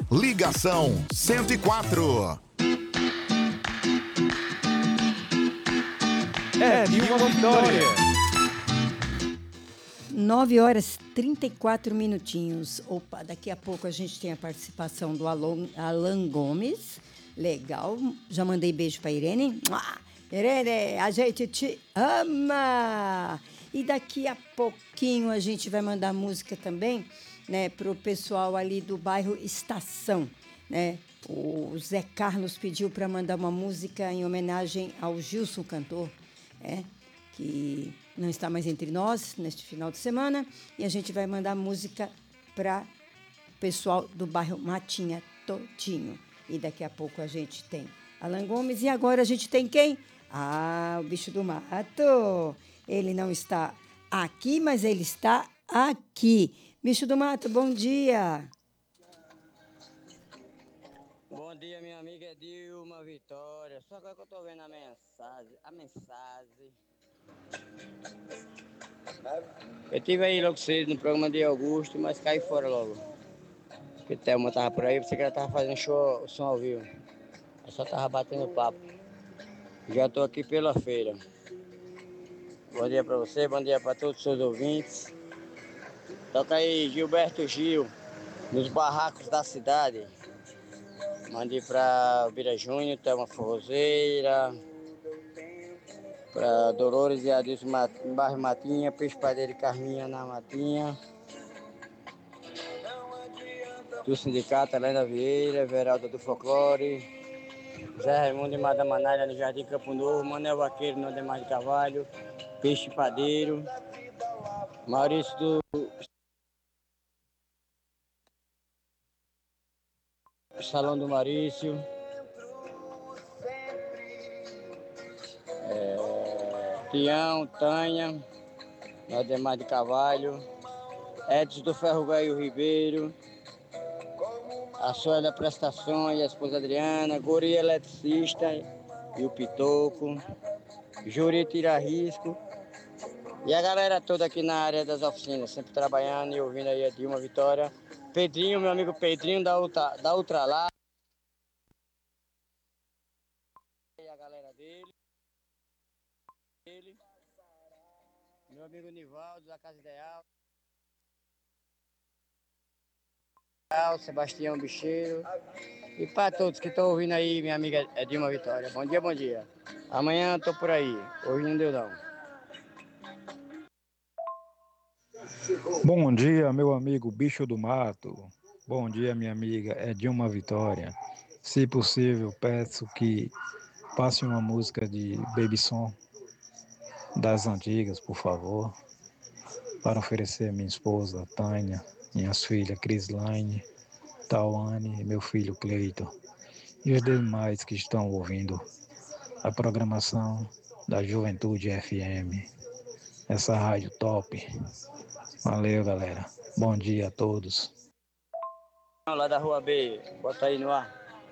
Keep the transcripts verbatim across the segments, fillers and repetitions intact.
Ligação cento e quatro. É de uma vitória. nove horas e trinta e quatro minutinhos. Opa, daqui a pouco a gente tem a participação do Alon, Alan Gomes. Legal. Já mandei beijo para Irene. Irene, a gente te ama. E daqui a pouquinho a gente vai mandar música também, né, para o pessoal ali do bairro Estação, né? O Zé Carlos pediu para mandar uma música em homenagem ao Gilson Cantor, é, que não está mais entre nós neste final de semana, e a gente vai mandar música para o pessoal do bairro Matinha todinho. E daqui a pouco a gente tem Alan Gomes, e agora a gente tem quem? Ah, o Bicho do Mato. Ele não está aqui, mas ele está aqui. Bicho do Mato, bom dia. Bom dia, minha amiga Dilma Vitória. Só agora que eu tô vendo a mensagem, a mensagem. Eu tive aí logo cedo no programa de Augusto, mas caí fora logo. Porque Thelma tava por aí, pensei que ela tava fazendo show, som ao vivo. Eu só tava batendo papo. Já tô aqui pela feira. Bom dia pra você, bom dia pra todos os seus ouvintes. Toca aí Gilberto Gil, nos barracos da cidade. Mandei pra Bira Júnior, Thelma Forrozeira, pra Dolores e Adilson no bairro Matinha, Peixe Padeiro e Carminha na Matinha, do Sindicato, Helena Vieira, Veralda do Folclore, Zé Raimundo e Madame Manália no Jardim Campo Novo, Manel Vaqueiro no Ademar de Carvalho, Peixe Padeiro, Maurício do Salão do Maurício, é, Tião, Tanha, no Ademar de Carvalho, Edson do Ferro Velho Ribeiro, a Suélia Prestações, a esposa Adriana, Guri Eletricista e o Pitoco, Juri Tira Risco, e a galera toda aqui na área das oficinas, sempre trabalhando e ouvindo aí a Dilma Vitória. Pedrinho, meu amigo Pedrinho da, Ultra, da Ultralá, e a galera dele, dele, meu amigo Nivaldo da Casa Ideal, Sebastião Bicheiro, e para todos que estão ouvindo aí, minha amiga Dilma Vitória. Bom dia, bom dia. Amanhã estou por aí, hoje não deu não. Bom dia, meu amigo Bicho do Mato. Bom dia, minha amiga Edilma Vitória. Se possível, peço que passe uma música de Baby Som das antigas, por favor, para oferecer a minha esposa, Tânia, minhas filhas Crislaine, Tawane e meu filho Cleiton, e os demais que estão ouvindo a programação da Juventude F M, essa rádio top. Valeu, galera. Bom dia a todos. Lá da Rua B, bota aí no ar.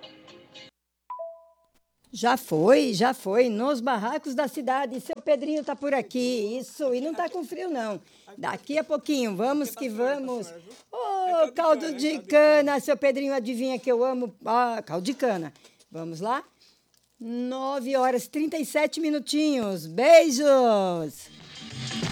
Já foi, já foi, nos barracos da cidade. Seu Pedrinho está por aqui, isso, e não está com frio, não. Daqui a pouquinho, vamos que vamos. Ô, oh, caldo de cana, seu Pedrinho, adivinha que eu amo ah, caldo de cana. Vamos lá? nove horas e trinta e sete minutinhos. Beijos!